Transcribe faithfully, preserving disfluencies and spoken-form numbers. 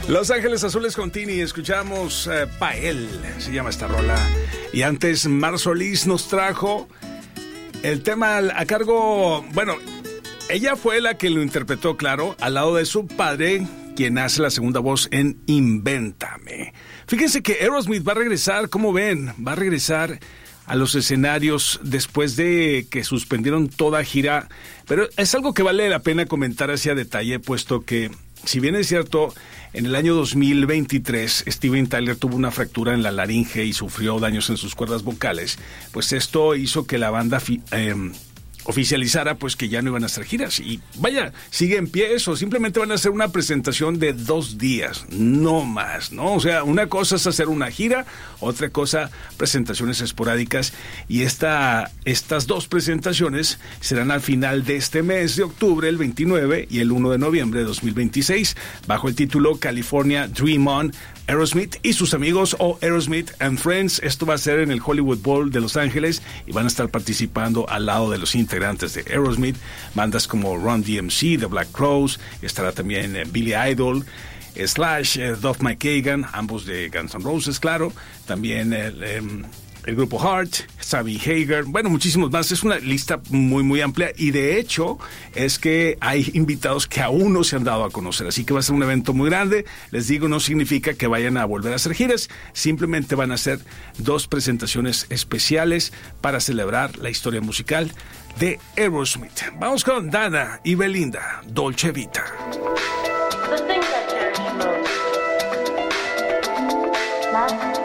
Los Ángeles Azules con Tini, escuchamos uh, Pa' Él, se llama esta rola. Y antes Mar Solís nos trajo el tema a cargo, bueno, ella fue la que lo interpretó, claro, al lado de su padre, quien hace la segunda voz en Invéntame. Fíjense que Aerosmith va a regresar, ¿cómo ven? Va a regresar a los escenarios después de que suspendieron toda gira, pero es algo que vale la pena comentar hacia detalle, puesto que, si bien es cierto, en el año dos mil veintitrés Steven Tyler tuvo una fractura en la laringe y sufrió daños en sus cuerdas vocales, pues esto hizo que la banda fi- eh, oficializara pues que ya no iban a hacer giras. Y vaya, sigue en pie eso, simplemente van a hacer una presentación de dos días, no más, ¿no? O sea, una cosa es hacer una gira, otra cosa, presentaciones esporádicas, y esta, estas dos presentaciones serán al final de este mes de octubre, el veintinueve y el uno de noviembre de dos mil veintiséis, bajo el título California Dream On, Aerosmith y sus amigos, o Aerosmith and Friends. Esto va a ser en el Hollywood Bowl de Los Ángeles y van a estar participando al lado de los integrantes de Aerosmith, bandas como Run D M C, The Black Crowes, estará también eh, Billy Idol, eh, Slash, eh, Duff McKagan, ambos de Guns N' Roses, claro, también el, eh, el grupo Heart, Sammy Hagar, bueno, muchísimos más. Es una lista muy, muy amplia, y de hecho es que hay invitados que aún no se han dado a conocer, así que va a ser un evento muy grande. Les digo, no significa que vayan a volver a hacer giras, simplemente van a hacer dos presentaciones especiales para celebrar la historia musical de Aerosmith. Vamos con Dana y Belinda, Dolce Vita. The things I cherish most. Love.